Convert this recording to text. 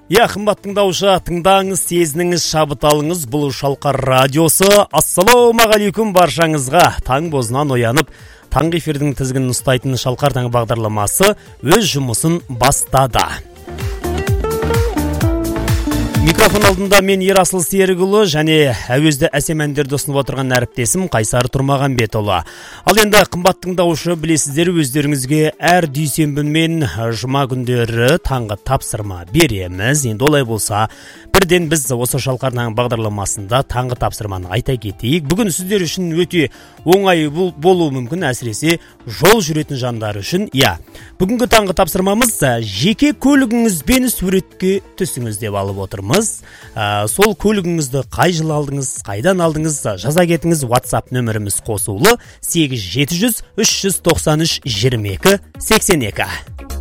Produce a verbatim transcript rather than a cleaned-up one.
Я қымбат тыңдаушы, тыңдаңыз, сезініңіз, шабыт алыңыз. Бұл Шалқар радиосы. Ассалаумағалейкум баршаңызға. Таң бозынан оянып, таңғы эфирдің тізгінін ұстайтын Шалқар таңғы бағдарламасы өз жұмысын бастады. Микрофон алдында мен Ерасыл Серікұлы және әуезді әсем әндерді ұсынып отырған әріптесім Қайсар Тұрмағанбетұлы. Ал енді қымбат тыңдаушы, білесіздер, өздеріңізге әр дүйсенбі мен жұма күндері таңғы тапсырма береміз. Енді олай болса, бірден біз осы Шалқарның бағдарламасында таңғы тапсырманы айта кетейік. Бүгін сіздер үшін өте оңай болуы мүмкін, әсіресе жол жүретін жандар үшін. Я, бүгінгі таңғы тапсырмамыз жеке көлігіңізбен суретке түсіңіз деп алып отырмыз. Ә, сол көлігіңізді қай жыл алдыңыз, қайдан алдыңыз, жаза кетіңіз. WhatsApp нөміріміз қосулы сегіз жеті жүз үш жүз тоқсан үш жиырма екі сексен екі.